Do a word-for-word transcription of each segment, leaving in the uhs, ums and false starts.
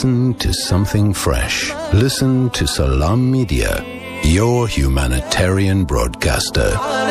Listen to something fresh. Listen to Salam Media, your humanitarian broadcaster.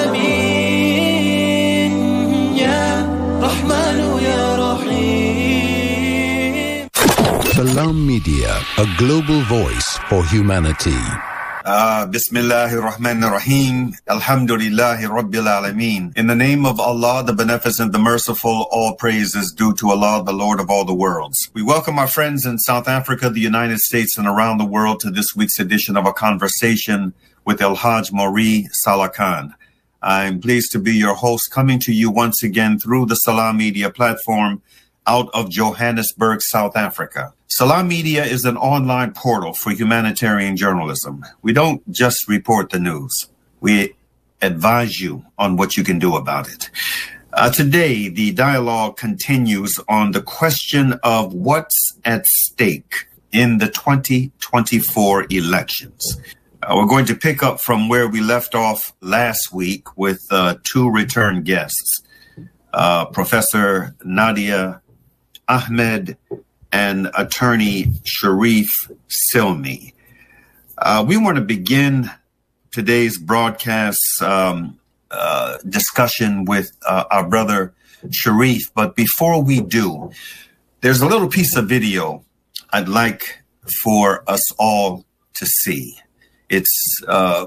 Salam Media, a global voice for humanity. Uh, Bismillahir Rahmanir Rahim. Alhamdulillahi Rabbil Alameen. In the name of Allah, the Beneficent, the Merciful, all praise is due to Allah, the Lord of all the worlds. We welcome our friends in South Africa, the United States, and around the world to this week's edition of A Conversation with El Hajj Mauri Salah Khan. I'm pleased to be your host, coming to you once again through the Salam Media platform out of Johannesburg, South Africa. Salam Media is an online portal for humanitarian journalism. We don't just report the news. We advise you on what you can do about it. Uh, today, the dialogue continues on the question of what's at stake in the twenty twenty-four elections. Uh, we're going to pick up from where we left off last week with uh, two return guests, uh, Professor Nadia Ahmed and attorney Sharif Silmi. Uh, we want to begin today's broadcast um, uh, discussion with uh, our brother Sharif. But before we do, there's a little piece of video I'd like for us all to see. It's uh,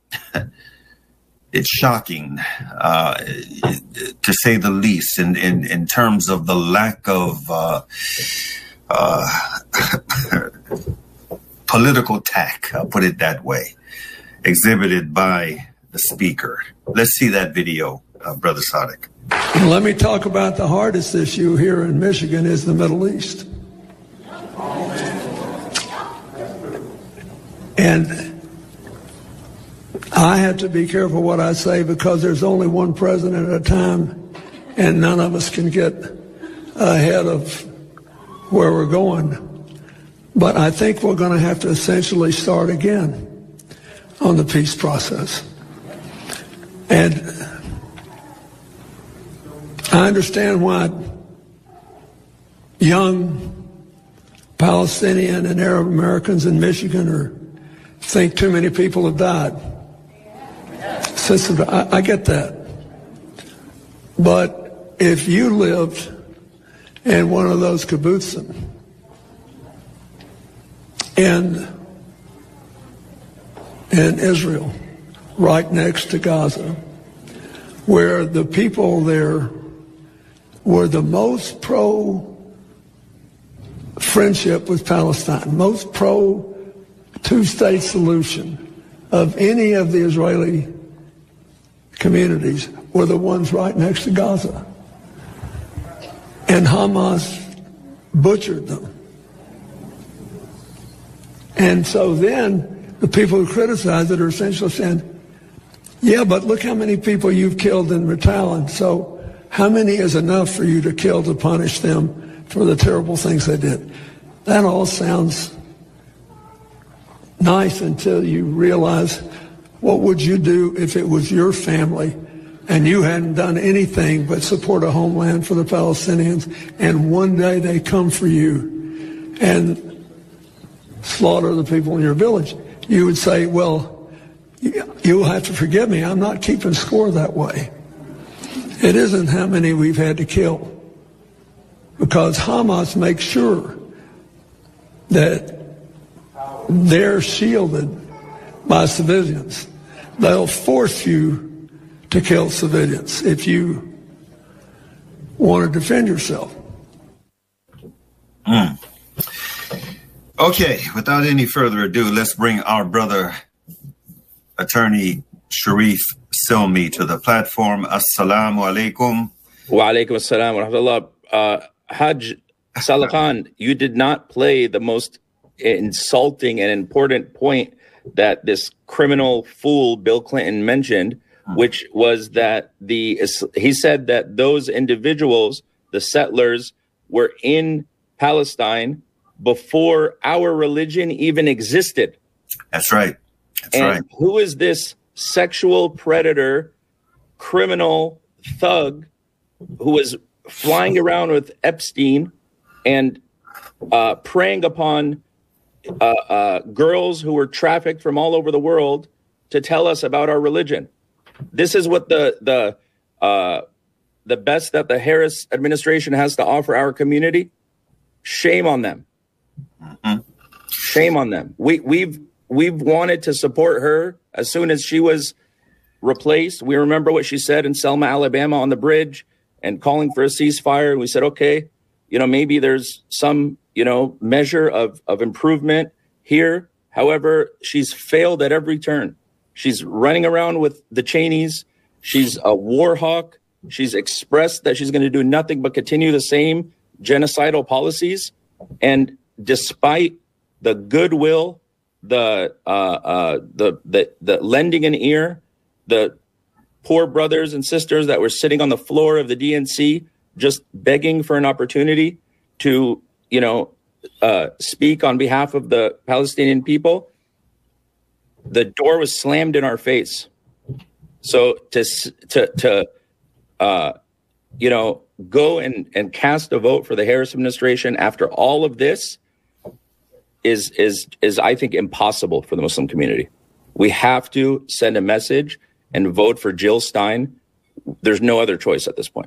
it's shocking, uh, to say the least, in, in, in terms of the lack of uh, uh, political tact, I'll put it that way, exhibited by the speaker. Let's see that video, uh, Brother Sadiq. Let me talk about the hardest issue here in Michigan is the Middle East. And I have to be careful what I say because there's only one president at a time and none of us can get ahead of where we're going. But I think we're going to have to essentially start again on the peace process. And I understand why young Palestinian and Arab Americans in Michigan are, think too many people have died. I, I get that. But if you lived in one of those kibbutzim in, in Israel, right next to Gaza, where the people there were the most pro-friendship with Palestine, most pro-two-state solution of any of the Israeli communities, were the ones right next to Gaza. And Hamas butchered them. And so then the people who criticize it are essentially saying, yeah, but look how many people you've killed in Ritalin. So how many is enough for you to kill to punish them for the terrible things they did? That all sounds nice until you realize, what would you do if it was your family and you hadn't done anything but support a homeland for the Palestinians, and one day they come for you and slaughter the people in your village? You would say, well, you'll have to forgive me, I'm not keeping score that way. It isn't how many we've had to kill, because Hamas makes sure that they're shielded by civilians. They'll force you to kill civilians if you want to defend yourself. Mm. Okay, without any further ado, let's bring our brother, attorney Sharif Silmi, to the platform. Assalamu alaikum. Wa alaikum assalam wa rahmatullah. Uh, Hajj Salah Khan, you did not play the most insulting and important point that this criminal fool Bill Clinton mentioned, which was that the he said that those individuals, the settlers, were in Palestine before our religion even existed. That's right. That's and right. Who is this sexual predator, criminal thug who was flying around with Epstein and uh, preying upon uh, uh, girls who were trafficked from all over the world to tell us about our religion. This is what the the uh, the best that the Harris administration has to offer our community. Shame on them. Mm-hmm. Shame on them. We we've we've wanted to support her as soon as she was replaced. We remember what she said in Selma, Alabama, on the bridge, and calling for a ceasefire. And we said, okay, you know, maybe there's some, you know, measure of of improvement here. However, she's failed at every turn. She's running around with the Cheneys. She's a war hawk. She's expressed that she's going to do nothing but continue the same genocidal policies. And despite the goodwill, the uh, uh, the the the lending an ear, the poor brothers and sisters that were sitting on the floor of the D N C just begging for an opportunity to, you know, uh, speak on behalf of the Palestinian people, the door was slammed in our face. So to to to uh, you know, go and and cast a vote for the Harris administration after all of this is is is I think impossible for the Muslim community. We have to send a message and vote for Jill Stein. There's no other choice at this point.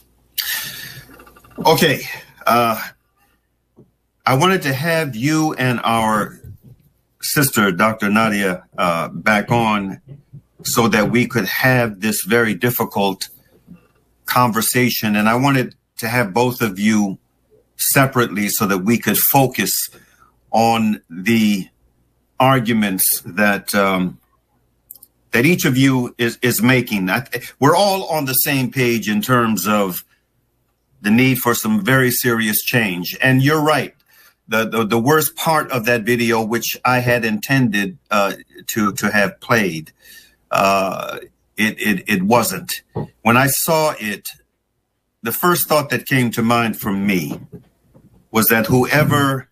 Okay, uh, I wanted to have you and our sister, Doctor Nadia, uh, back on so that we could have this very difficult conversation. And I wanted to have both of you separately so that we could focus on the arguments that um, that each of you is, is making. I, we're all on the same page in terms of the need for some very serious change. And you're right. The, the, the worst part of that video, which I had intended uh, to, to have played, uh, it, it, it wasn't. When I saw it, the first thought that came to mind for me was that whoever,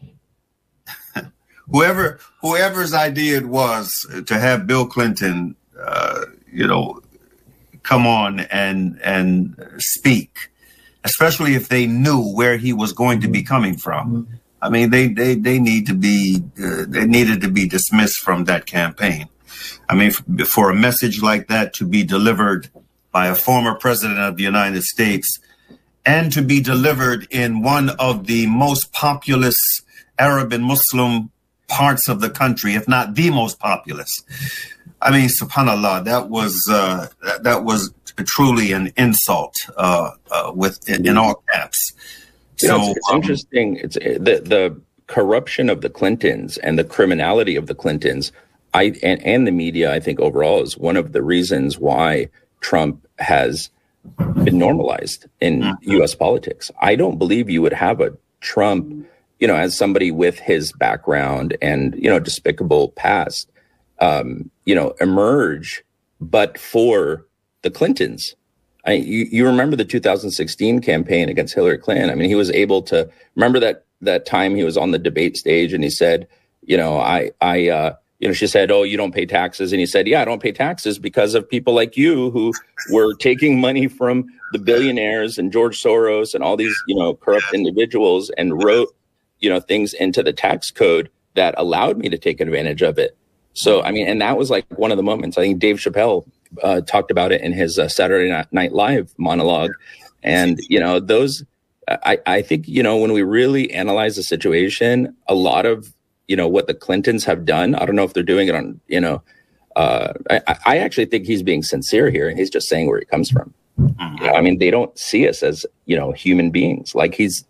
whoever, whoever's idea it was to have Bill Clinton, uh, you know, come on and, and speak, especially if they knew where he was going to be coming from. I mean, they they they need to be uh, they needed to be dismissed from that campaign. I mean, f- for a message like that to be delivered by a former president of the United States and to be delivered in one of the most populous Arab and Muslim parts of the country, if not the most populous. I mean, subhanAllah, that was uh, that, that was truly an insult uh, uh, with in, in all caps. You know, So it's, it's um, interesting. It's the the corruption of the Clintons and the criminality of the Clintons, I and, and the media, I think overall, is one of the reasons why Trump has been normalized in mm-hmm. U S politics. I don't believe you would have a Trump, you know, as somebody with his background and, you know, despicable past, um, you know, emerge, but for the Clintons. I, you, you remember the two thousand sixteen campaign against Hillary Clinton. I mean, he was able to remember that that time he was on the debate stage and he said, you know, I, I, uh, you know, she said, oh, you don't pay taxes. And he said, yeah, I don't pay taxes because of people like you who were taking money from the billionaires and George Soros and all these, you know, corrupt individuals and wrote, you know, things into the tax code that allowed me to take advantage of it. So, I mean, and that was like one of the moments. I think Dave Chappelle uh, talked about it in his uh, Saturday Night Live monologue. And, you know, those, I, I think, you know, when we really analyze the situation, a lot of, you know, what the Clintons have done, I don't know if they're doing it on, you know, uh, I, I actually think he's being sincere here and he's just saying where he comes from. You know, I mean, they don't see us as, you know, human beings. Like he's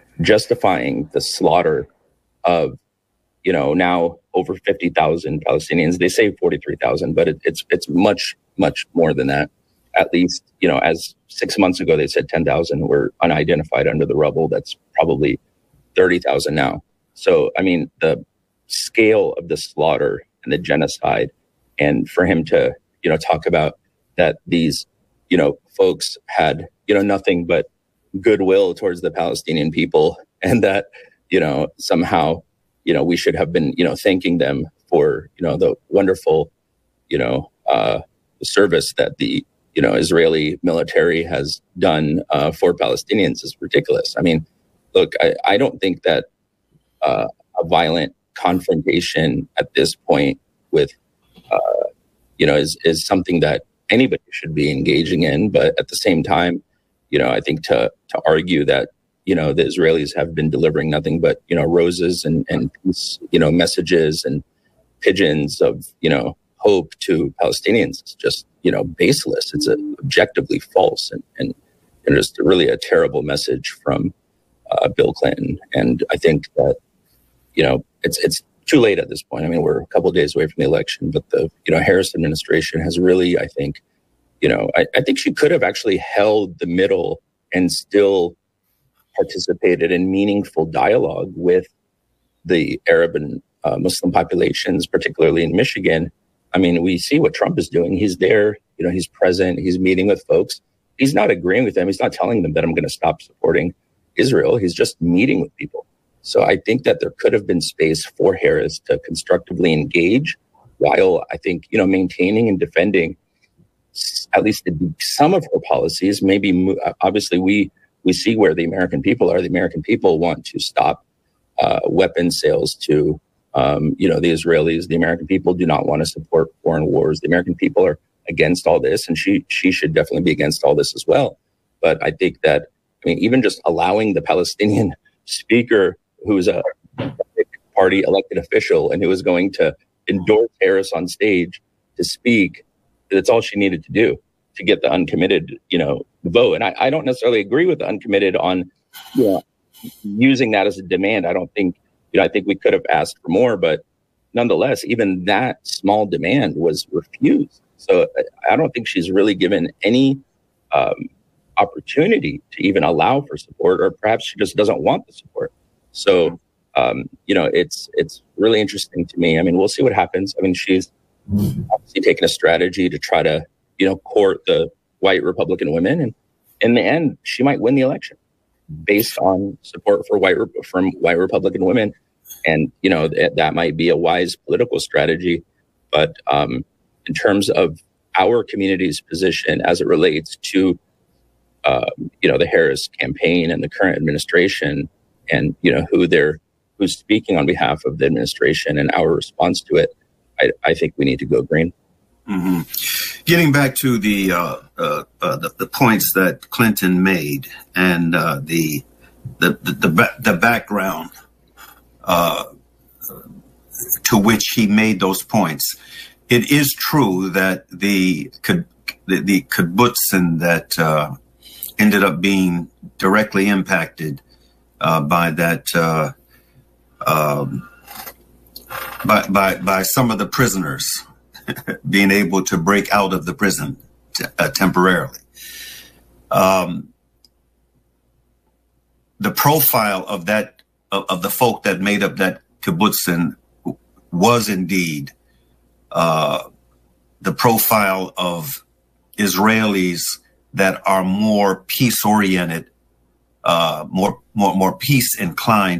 justifying the slaughter of, you know, now over fifty thousand Palestinians. They say forty-three thousand, but it, it's it's much, much more than that. At least, you know, as six months ago, they said ten thousand were unidentified under the rubble. That's probably thirty thousand now. So, I mean, the scale of the slaughter and the genocide, and for him to, you know, talk about that these, you know, folks had, you know, nothing but goodwill towards the Palestinian people and that, you know, somehow, you know, we should have been, you know, thanking them for, you know, the wonderful, you know, uh, service that the, you know, Israeli military has done uh, for Palestinians is ridiculous. I mean, look, I, I don't think that uh, a violent confrontation at this point with, uh, you know, is, is something that anybody should be engaging in. But at the same time, you know, I think to to argue that, you know, the Israelis have been delivering nothing but, you know, roses and, and peace, you know, messages and pigeons of, you know, hope to Palestinians is just, you know, baseless. It's a, objectively false and, and, and just really a terrible message from uh, Bill Clinton. And I think that, you know, it's it's too late at this point. I mean, we're a couple of days away from the election, but the, you know, Harris administration has really, I think, you know, I, I think she could have actually held the middle and still participated in meaningful dialogue with the Arab and uh, Muslim populations, particularly in Michigan. I mean, we see what Trump is doing. He's there, you know, he's present, he's meeting with folks. He's not agreeing with them. He's not telling them that I'm going to stop supporting Israel. He's just meeting with people. So I think that there could have been space for Harris to constructively engage while I think, you know, maintaining and defending at least some of her policies. Maybe, obviously, we we see where the American people are. The American people want to stop uh, weapons sales to, um, you know, the Israelis. The American people do not want to support foreign wars. The American people are against all this, and she she should definitely be against all this as well. But I think that, I mean, even just allowing the Palestinian speaker, who's a party elected official and who is going to endorse Harris on stage to speak, that's all she needed to do to get the uncommitted, you know, vote. And I, I don't necessarily agree with the uncommitted on, you know, using that as a demand. I don't think, you know, I think we could have asked for more, but nonetheless, even that small demand was refused. So I don't think she's really given any um, opportunity to even allow for support, or perhaps she just doesn't want the support. So, um, you know, it's it's really interesting to me. I mean, we'll see what happens. I mean, she's obviously taken a strategy to try to, you know, court the white Republican women. And in the end, she might win the election based on support for white from white Republican women. And, you know, th- that might be a wise political strategy. But um, in terms of our community's position as it relates to, uh, you know, the Harris campaign and the current administration, and, you know, who they're who's speaking on behalf of the administration and our response to it, I, I think we need to go green. Mm-hmm. Getting back to the, uh, uh, uh, the the points that Clinton made and uh, the the the the, the background uh, to which he made those points, it is true that the the, the kibbutzim that uh, ended up being directly impacted Uh, by that, uh, um, by, by, by some of the prisoners being able to break out of the prison t- uh, temporarily. Um, the profile of that, of, of the folk that made up that kibbutzim was indeed, uh, the profile of Israelis that are more peace oriented, uh, more, more, more peace inclined